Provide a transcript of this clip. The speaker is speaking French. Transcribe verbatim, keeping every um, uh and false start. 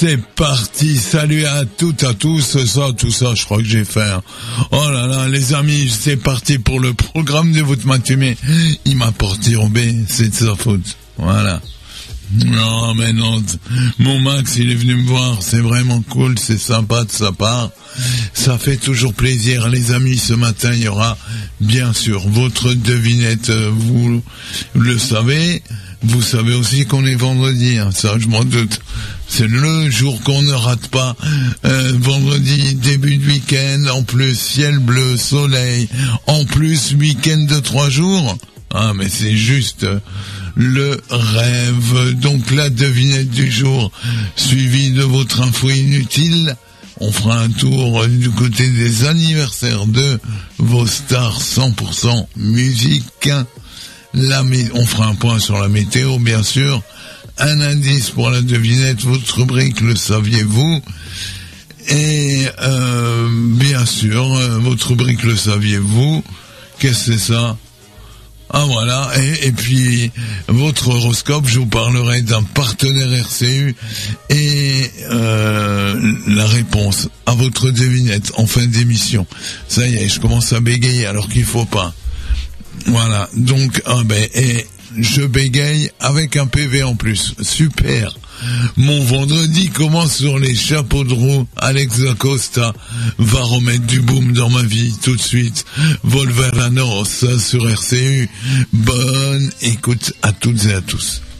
C'est parti, salut à toutes, à tous, ça, tout ça, je crois que j'ai fait. Oh là là, les amis, c'est parti pour le programme de votre matinée. Il m'a porté au B, c'est de sa faute. Voilà. Non, mais non, mon Max, il est venu me voir, c'est vraiment cool, c'est sympa de sa part. Ça fait toujours plaisir, les amis. Ce matin, il y aura, bien sûr, votre devinette, vous le savez. Vous savez aussi qu'on est vendredi, hein, ça je m'en doute. C'est le jour qu'on ne rate pas. Euh, vendredi, début de week-end, en plus ciel bleu, soleil, en plus week-end de trois jours. Ah mais c'est juste le rêve. Donc la devinette du jour, suivie de votre info inutile. On fera un tour du côté des anniversaires de vos stars cent pour cent musique. La mé- on fera un point sur la météo, bien sûr. Un indice pour la devinette, votre rubrique, le saviez-vous? Et euh, bien sûr, euh, votre rubrique, le saviez-vous? Qu'est-ce que c'est ça? Ah voilà, et, et puis votre horoscope, je vous parlerai d'un partenaire R C U et euh, la réponse à votre devinette en fin d'émission. Ça y est, je commence à bégayer alors qu'il faut pas. Voilà, donc, ah ben, et je bégaye avec un P V en plus. Super. Mon vendredi commence sur les chapeaux de roue. Alex Acosta va remettre du boom dans ma vie tout de suite. Volveranos sur R C U. Bonne écoute à toutes et à tous.